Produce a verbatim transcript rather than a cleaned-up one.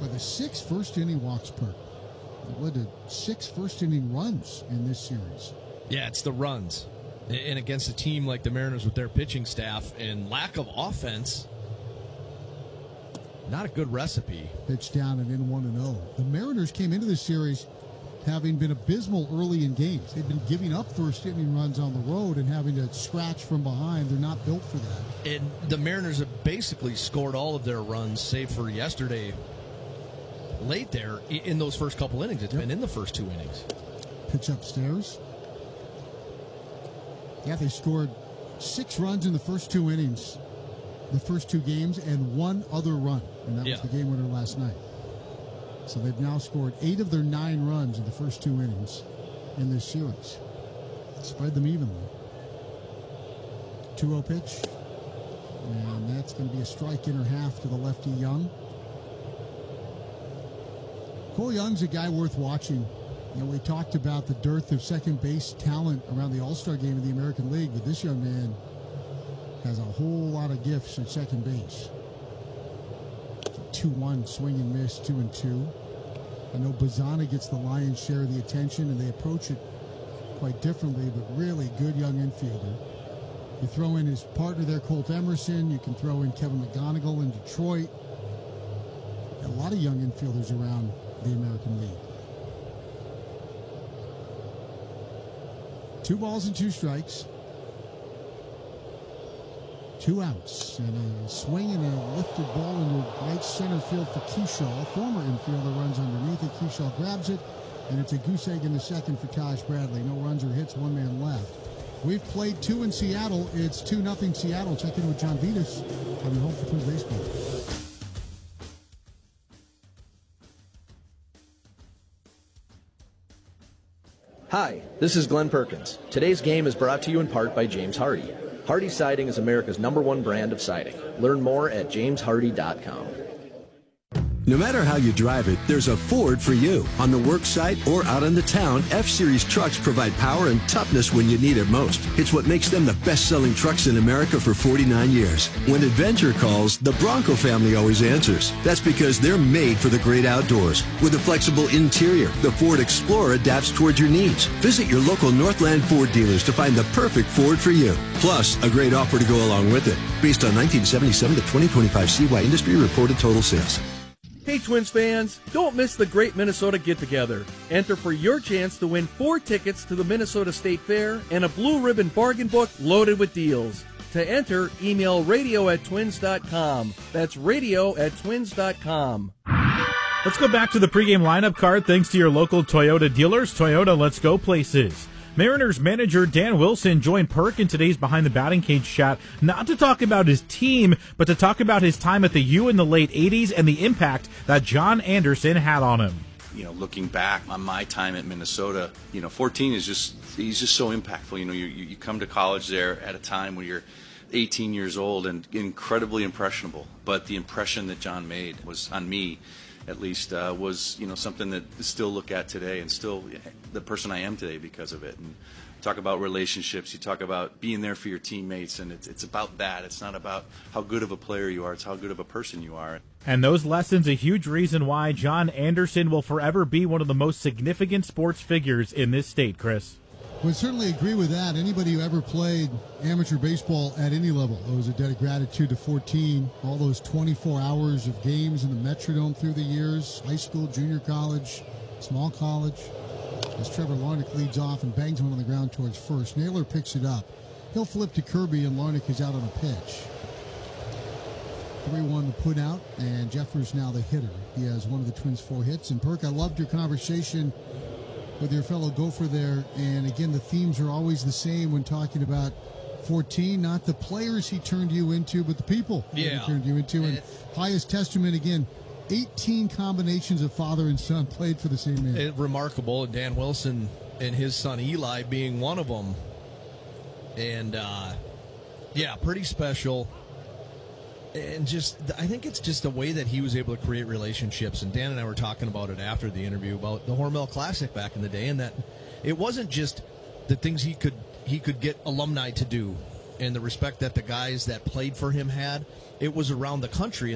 By the six first-inning walks per. It led to six first-inning runs in this series. Yeah, it's the runs. And against a team like the Mariners with their pitching staff and lack of offense, not a good recipe. Pitch down and in one and oh. The Mariners came into this series having been abysmal early in games. They've been giving up first-inning runs on the road and having to scratch from behind. They're not built for that. And the Mariners have basically scored all of their runs, save for yesterday late there in those first couple innings. It's yep. been in the first two innings. Pitch upstairs. Yeah, they scored six runs in the first two innings, the first two games, and one other run, and that yeah. was the game winner last night. So they've now scored eight of their nine runs in the first two innings in this series. Spread them evenly. two oh pitch, and that's going to be a strike inner half to the lefty Young. Cole Young's a guy worth watching. You know, we talked about the dearth of second base talent around the All-Star game in the American League, but this young man has a whole lot of gifts at second base. two one swing and miss, two and two. I know Bazzana gets the lion's share of the attention, and they approach it quite differently, but really good young infielder. You throw in his partner there, Colt Emerson. You can throw in Kevin McGonigal in Detroit. A lot of young infielders around the American League. Two balls and two strikes. Two outs. And a swing and a lifted ball into right center field for Kershaw. Former infielder runs underneath it. Kershaw grabs it, and it's a goose egg in the second for Taj Bradley. No runs or hits, one man left. We've played two in Seattle. It's two nothing Seattle. Check in with John Vitas on your home for Twins baseball. Hi, this is Glenn Perkins. Today's game is brought to you in part by James Hardy. Hardy Siding is America's number one brand of siding. Learn more at james hardy dot com. No matter how you drive it, there's a Ford for you. On the work site or out on the town, F-Series trucks provide power and toughness when you need it most. It's what makes them the best-selling trucks in America for forty-nine years. When adventure calls, the Bronco family always answers. That's because they're made for the great outdoors. With a flexible interior, the Ford Explorer adapts toward your needs. Visit your local Northland Ford dealers to find the perfect Ford for you. Plus, a great offer to go along with it. Based on nineteen seventy-seven to twenty twenty-five C Y Industry reported total sales. Hey Twins fans, don't miss the Great Minnesota Get-Together. Enter for your chance to win four tickets to the Minnesota State Fair and a blue ribbon bargain book loaded with deals. To enter, email radio at twins dot com. That's radio at twins dot com. Let's go back to the pregame lineup card thanks to your local Toyota dealers. Toyota, let's go places. Mariners manager Dan Wilson joined Perk in today's Behind the Batting Cage chat, not to talk about his team, but to talk about his time at the U in the late eighties and the impact that John Anderson had on him. You know, looking back on my time at Minnesota, you know, fourteen is just, he's just so impactful. You know, you, you come to college there at a time when you're eighteen years old and incredibly impressionable. But the impression that John made was on me, at least, uh, was, you know, something that I still look at today and still the person I am today because of it. And talk about relationships, you talk about being there for your teammates, and it's, it's about that. It's not about how good of a player you are, it's how good of a person you are. And those lessons, a huge reason why John Anderson will forever be one of the most significant sports figures in this state, Chris. Would certainly agree with that. Anybody who ever played amateur baseball at any level owes a debt of gratitude to fourteen. All those twenty-four hours of games in the Metrodome through the years, high school, junior college, small college. As Trevor Larnach leads off and bangs one on the ground towards first. Naylor picks it up. He'll flip to Kirby, and Larnach is out on a pitch. three one to put out, and Jeffers now the hitter. He has one of the Twins' four hits. And Perk, I loved your conversation with your fellow Gopher there, and again, the themes are always the same when talking about fourteen, not the players he turned you into, but the people yeah. he turned you into. And highest testament, again, eighteen combinations of father and son played for the same man. It, remarkable, Dan Wilson and his son Eli being one of them. And, uh, yeah, pretty special. And just, I think it's just a way that he was able to create relationships. And Dan and I were talking about it after the interview about the Hormel Classic back in the day, and that it wasn't just the things he could he could get alumni to do and the respect that the guys that played for him had. It was around the country.